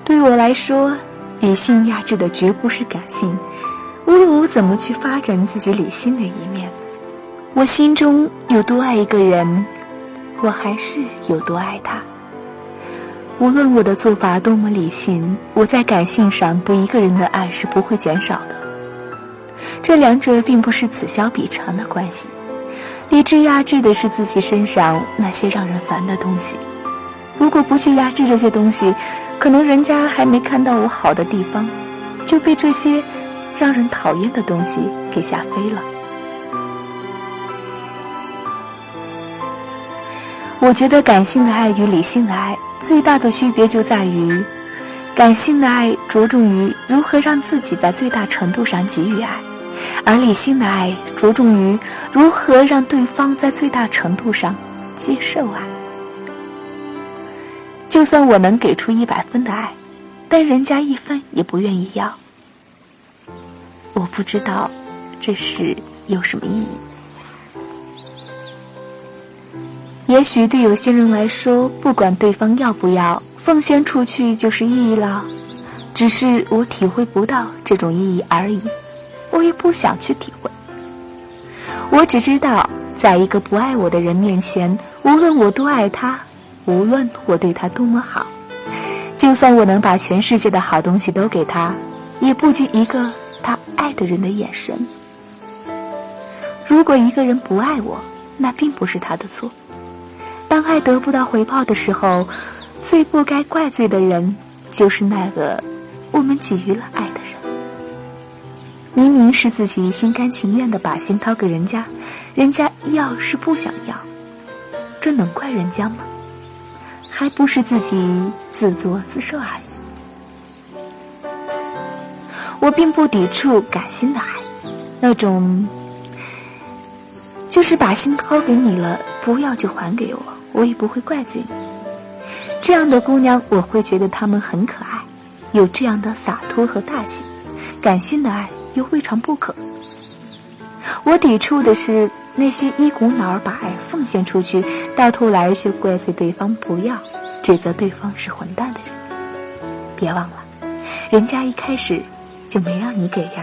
对于我来说，理性压制的绝不是感性。无论我怎么去发展自己理性的一面，我心中有多爱一个人，我还是有多爱他。无论我的做法多么理性，我在感性上对一个人的爱是不会减少的。这两者并不是此消彼长的关系。理智压制的是自己身上那些让人烦的东西，如果不去压制这些东西，可能人家还没看到我好的地方，就被这些让人讨厌的东西给吓飞了。我觉得感性的爱与理性的爱最大的区别就在于，感性的爱着重于如何让自己在最大程度上给予爱，而理性的爱着重于如何让对方在最大程度上接受爱。就算我能给出100分的爱，但人家1分也不愿意要，我不知道这是有什么意义。也许对有些人来说，不管对方要不要，奉献出去就是意义了，只是我体会不到这种意义而已，我也不想去体会。我只知道，在一个不爱我的人面前，无论我多爱他，无论我对他多么好，就算我能把全世界的好东西都给他，也不及一个他爱的人的眼神。如果一个人不爱我，那并不是他的错。当爱得不到回报的时候，最不该怪罪的人就是那个我们给予了爱的人。明明是自己心甘情愿地把心掏给人家，人家要是不想要，这能怪人家吗？还不是自己自作自受而已。我并不抵触感性的爱，那种就是把心掏给你了，不要就还给我，我也不会怪罪你。这样的姑娘，我会觉得她们很可爱，有这样的洒脱和大气。感性的爱又未尝不可。我抵触的是那些一股脑儿把爱奉献出去，到头来却怪罪对方不要，指责对方是混蛋的人。别忘了，人家一开始就没让你给呀。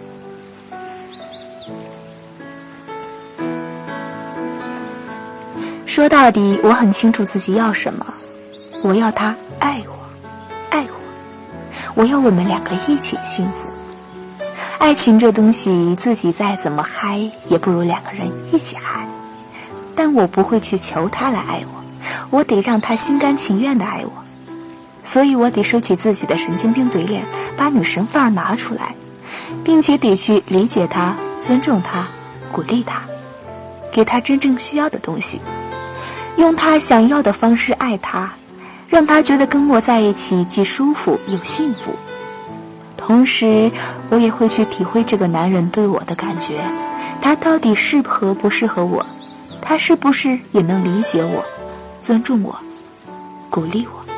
说到底，我很清楚自己要什么。我要他爱我，爱我。我要我们两个一起幸福。爱情这东西，自己再怎么嗨，也不如两个人一起嗨。但我不会去求他来爱我，我得让他心甘情愿地爱我。所以我得收起自己的神经病嘴脸，把女神范儿拿出来，并且得去理解他，尊重他，鼓励他，给他真正需要的东西，用他想要的方式爱他，让他觉得跟我在一起既舒服又幸福。同时我也会去体会这个男人对我的感觉，他到底适合不适合我，他是不是也能理解我，尊重我，鼓励我。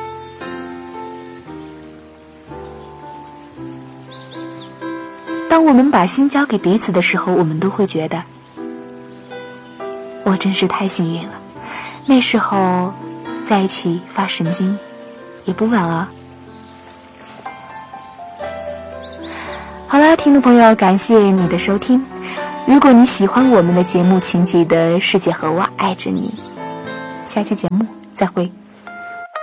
当我们把心交给彼此的时候，我们都会觉得我真是太幸运了，那时候在一起发神经也不晚啊。好了，听众朋友，感谢你的收听。如果你喜欢我们的节目，请记得世界和我爱着你。下期节目再会。